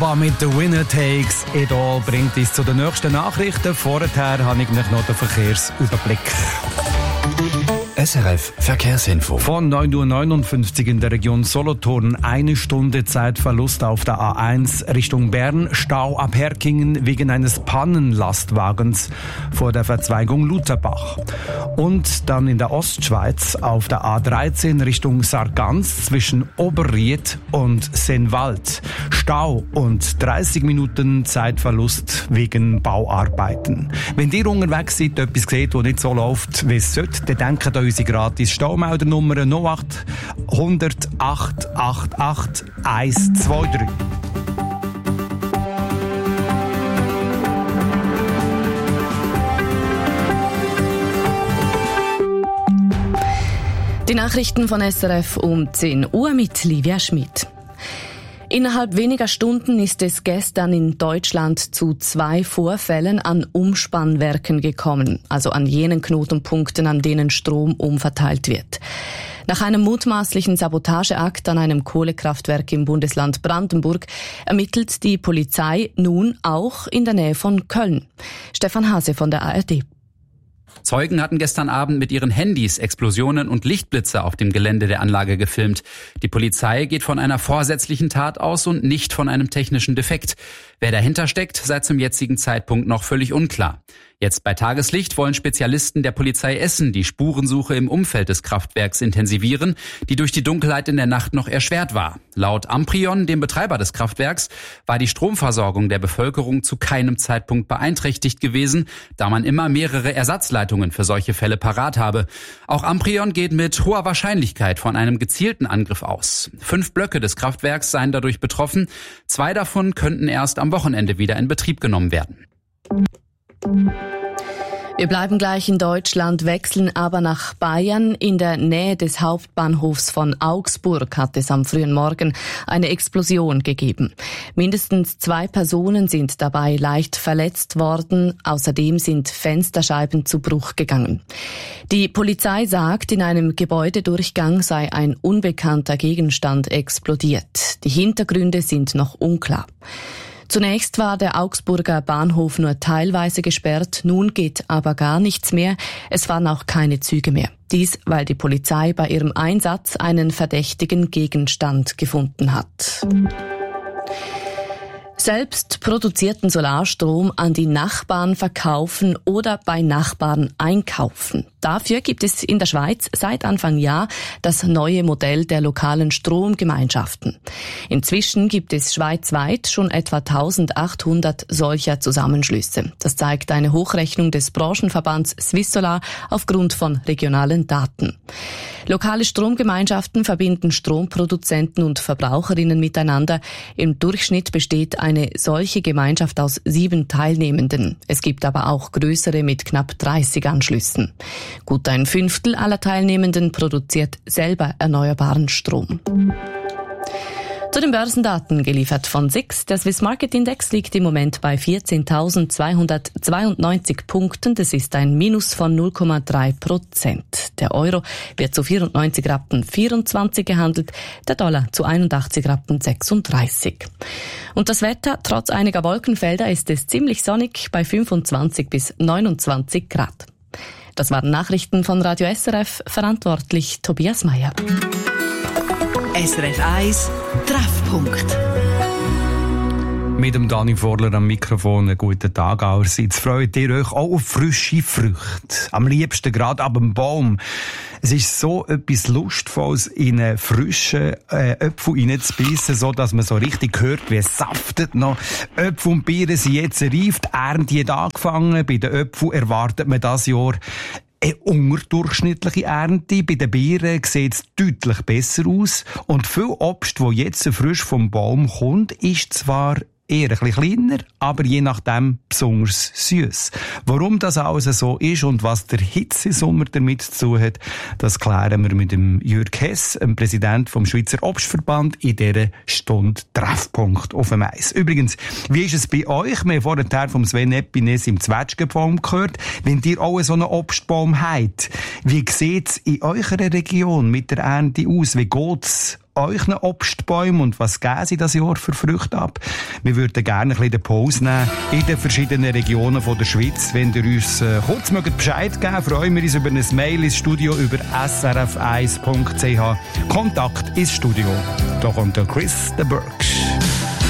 ABBA mit «The Winner Takes It All» bringt uns zu den nächsten Nachrichten. Vorher habe ich noch den Verkehrsüberblick. SRF Verkehrsinfo. Von 9.59 Uhr in der Region Solothurn 1 Stunde Zeitverlust auf der A1 Richtung Bern. Stau ab Herkingen wegen eines Pannenlastwagens vor der Verzweigung Lutherbach. Und dann in der Ostschweiz auf der A13 Richtung Sargans zwischen Oberried und Sennwald. Stau und 30 Minuten Zeitverlust wegen Bauarbeiten. Wenn ihr unterwegs seid, etwas seht, das nicht so läuft, wie es sollte, dann denkt an unsere gratis Staumeldernummer 08 100 888 123. Die Nachrichten von SRF um 10 Uhr mit Livia Schmid. Innerhalb weniger Stunden ist es gestern in Deutschland zu 2 Vorfällen an Umspannwerken gekommen, also an jenen Knotenpunkten, an denen Strom umverteilt wird. Nach einem mutmaßlichen Sabotageakt an einem Kohlekraftwerk im Bundesland Brandenburg ermittelt die Polizei nun auch in der Nähe von Köln. Stefan Hase von der ARD. Zeugen hatten gestern Abend mit ihren Handys Explosionen und Lichtblitze auf dem Gelände der Anlage gefilmt. Die Polizei geht von einer vorsätzlichen Tat aus und nicht von einem technischen Defekt. Wer dahinter steckt, sei zum jetzigen Zeitpunkt noch völlig unklar. Jetzt bei Tageslicht wollen Spezialisten der Polizei Essen die Spurensuche im Umfeld des Kraftwerks intensivieren, die durch die Dunkelheit in der Nacht noch erschwert war. Laut Amprion, dem Betreiber des Kraftwerks, war die Stromversorgung der Bevölkerung zu keinem Zeitpunkt beeinträchtigt gewesen, da man immer mehrere Ersatzleitungen für solche Fälle parat habe. Auch Amprion geht mit hoher Wahrscheinlichkeit von einem gezielten Angriff aus. 5 Blöcke des Kraftwerks seien dadurch betroffen. 2 davon könnten erst am Wochenende wieder in Betrieb genommen werden. Wir bleiben gleich in Deutschland, wechseln aber nach Bayern. In der Nähe des Hauptbahnhofs von Augsburg hat es am frühen Morgen eine Explosion gegeben. Mindestens 2 Personen sind dabei leicht verletzt worden. Außerdem sind Fensterscheiben zu Bruch gegangen. Die Polizei sagt, in einem Gebäudedurchgang sei ein unbekannter Gegenstand explodiert. Die Hintergründe sind noch unklar. Zunächst war der Augsburger Bahnhof nur teilweise gesperrt, nun geht aber gar nichts mehr. Es fahren auch keine Züge mehr. Dies, weil die Polizei bei ihrem Einsatz einen verdächtigen Gegenstand gefunden hat. Selbst produzierten Solarstrom an die Nachbarn verkaufen oder bei Nachbarn einkaufen. Dafür gibt es in der Schweiz seit Anfang Jahr das neue Modell der lokalen Stromgemeinschaften. Inzwischen gibt es schweizweit schon etwa 1800 solcher Zusammenschlüsse. Das zeigt eine Hochrechnung des Branchenverbands Swissolar aufgrund von regionalen Daten. Lokale Stromgemeinschaften verbinden Stromproduzenten und Verbraucherinnen miteinander. Im Durchschnitt besteht eine solche Gemeinschaft aus 7 Teilnehmenden. Es gibt aber auch größere mit knapp 30 Anschlüssen. Gut ein Fünftel aller Teilnehmenden produziert selber erneuerbaren Strom. Zu den Börsendaten geliefert von SIX. Der Swiss Market Index liegt im Moment bei 14.292 Punkten. Das ist ein Minus von 0,3%. Der Euro wird zu 94 Rappen 24 gehandelt, der Dollar zu 81 Rappen 36. Und das Wetter, trotz einiger Wolkenfelder, ist es ziemlich sonnig bei 25 bis 29 Grad. Das waren Nachrichten von Radio SRF, verantwortlich Tobias Meyer. SRF 1 Treffpunkt. Mit dem Dani Vorler am Mikrofon. Einen guten Tag allerseits. Freut ihr euch auch auf frische Früchte? Am liebsten gerade ab dem Baum. Es ist so etwas Lustvolles, in einen frischen Äpfel reinzubeissen, so dass man so richtig hört, wie es saftet noch. Äpfel und Birnen sind jetzt reif. Die Ernte hat angefangen. Bei den Äpfeln erwartet man dieses Jahr eine unterdurchschnittliche Ernte. Bei den Birnen sieht es deutlich besser aus. Und viel Obst, das jetzt frisch vom Baum kommt, ist zwar eher ein bisschen kleiner, aber je nachdem besonders süß. Warum das alles so ist und was der Hitzesommer damit zu tun hat, das klären wir mit dem Jürg Hess, dem Präsident vom Schweizer Obstverband, in dieser Stunde Treffpunkt auf dem Eis. Übrigens, wie ist es bei euch? Wir haben vorher vom Sven Epines im Zwetschgenbaum gehört. Wenn ihr auch so einen Obstbaum habt, wie sieht es in eurer Region mit der Ernte aus? Wie geht's euren Obstbäumen und was geben sie das Jahr für Früchte ab? Wir würden gerne ein bisschen den Pause nehmen in den verschiedenen Regionen von der Schweiz. Wenn ihr uns kurz Bescheid geben mögt, freuen wir uns über ein Mail ins Studio über srf1.ch. Kontakt ins Studio. Da kommt der Chris de Burke.